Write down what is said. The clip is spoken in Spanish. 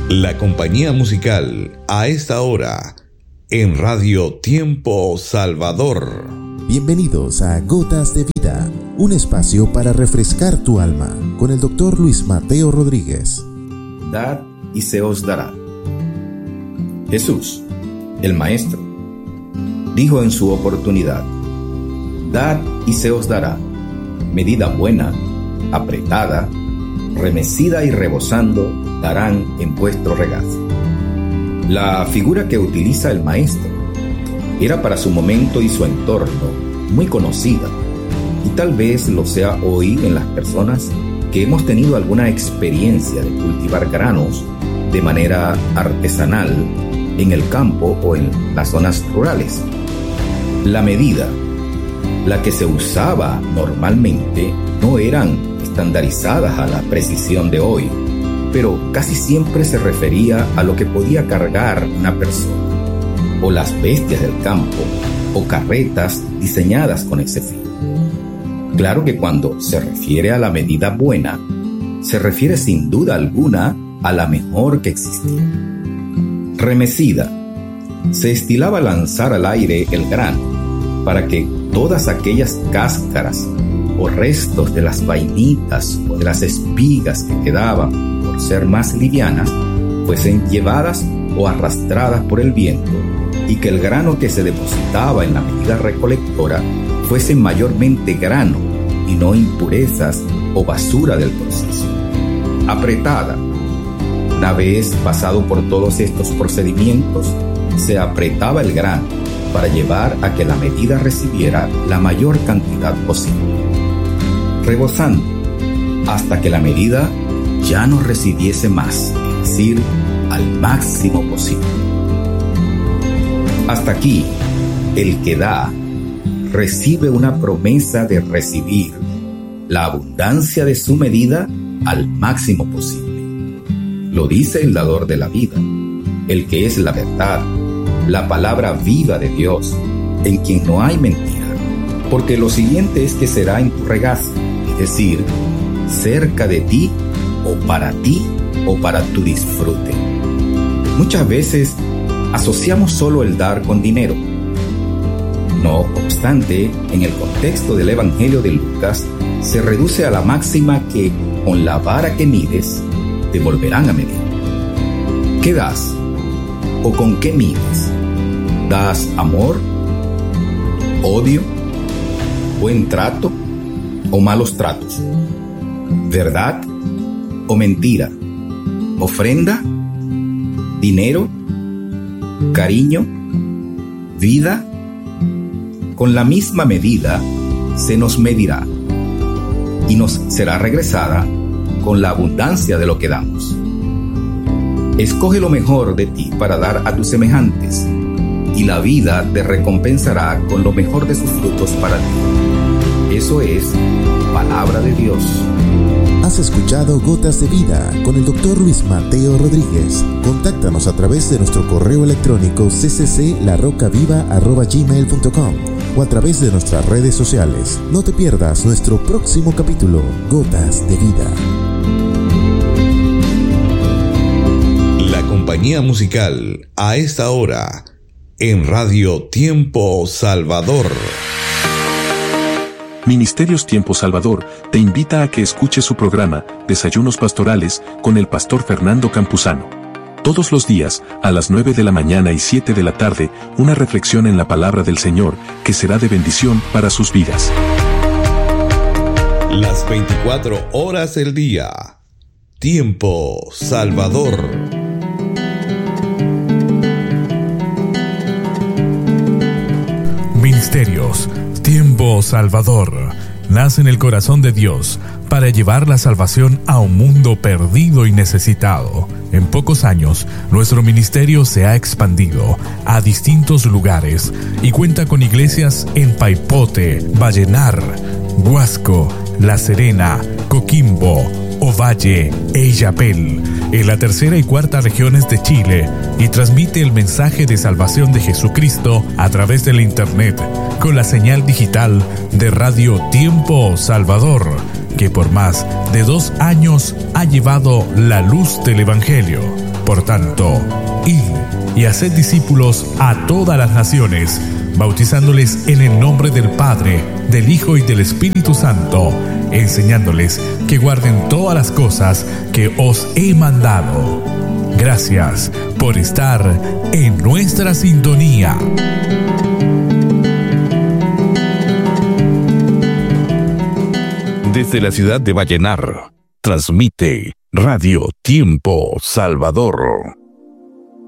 La compañía musical a esta hora en Radio Tiempo Salvador. Bienvenidos a Gotas de Vida, un espacio para refrescar tu alma, con el Dr. Luis Mateo Rodríguez. Dad y se os dará. Jesús, el Maestro, dijo en su oportunidad: Dad y se os dará, medida buena, apretada, remecida y rebosando, darán en vuestro regazo. La figura que utiliza el Maestro era para su momento y su entorno muy conocida, y tal vez lo sea hoy en las personas que hemos tenido alguna experiencia de cultivar granos de manera artesanal en el campo o en las zonas rurales. La medida, la que se usaba normalmente, no eran estandarizadas a la precisión de hoy, pero casi siempre se refería a lo que podía cargar una persona, o las bestias del campo, o carretas diseñadas con ese fin. Claro que cuando se refiere a la medida buena, se refiere sin duda alguna a la mejor que existía. Remecida, se estilaba lanzar al aire el grano para que todas aquellas cáscaras o restos de las vainitas o de las espigas que quedaban por ser más livianas fuesen llevadas o arrastradas por el viento, y que el grano que se depositaba en la medida recolectora fuese mayormente grano y no impurezas o basura del proceso. Apretada, una vez pasado por todos estos procedimientos, se apretaba el grano para llevar a que la medida recibiera la mayor cantidad posible, rebosando hasta que la medida ya no recibiese más, es decir, al máximo posible. Hasta aquí, el que da recibe una promesa de recibir la abundancia de su medida al máximo posible. Lo dice el dador de la vida, el que es la verdad, la palabra viva de Dios, en quien no hay mentira, porque lo siguiente es que será en tu regazo, es decir, cerca de ti o para tu disfrute. Muchas veces asociamos solo el dar con dinero. No obstante, en el contexto del Evangelio de Lucas, se reduce a la máxima que con la vara que mides, te volverán a medir. ¿Qué das? ¿O con qué mides? ¿Das amor? ¿Odio? ¿Buen trato? ¿O malos tratos? ¿Verdad? ¿O mentira? ¿Ofrenda? ¿Dinero? ¿Cariño? ¿Vida? Con la misma medida se nos medirá y nos será regresada con la abundancia de lo que damos. Escoge lo mejor de ti para dar a tus semejantes, y la vida te recompensará con lo mejor de sus frutos para ti. Eso es palabra de Dios. Has escuchado Gotas de Vida con el Dr. Luis Mateo Rodríguez. Contáctanos a través de nuestro correo electrónico ccclarrocaviva@gmail.com o a través de nuestras redes sociales. No te pierdas nuestro próximo capítulo, Gotas de Vida. La compañía musical a esta hora en Radio Tiempo Salvador. Ministerios Tiempo Salvador te invita a que escuches su programa Desayunos Pastorales con el pastor Fernando Campuzano. Todos los días, a las 9 de la mañana y 7 de la tarde, una reflexión en la palabra del Señor que será de bendición para sus vidas. Las 24 horas del día. Tiempo Salvador. Ministerios Tiempo Salvador nace en el corazón de Dios para llevar la salvación a un mundo perdido y necesitado. En pocos años, nuestro ministerio se ha expandido a distintos lugares y cuenta con iglesias en Paipote, Vallenar, Huasco, La Serena, Coquimbo, Ovalle e Illapel, en la tercera y cuarta regiones de Chile, y transmite el mensaje de salvación de Jesucristo a través del Internet, con la señal digital de Radio Tiempo Salvador, que por más de 2 años ha llevado la luz del Evangelio. Por tanto, id y haced discípulos a todas las naciones, bautizándoles en el nombre del Padre, del Hijo y del Espíritu Santo, enseñándoles que guarden todas las cosas que os he mandado. Gracias por estar en nuestra sintonía. Desde la ciudad de Vallenar, transmite Radio Tiempo Salvador.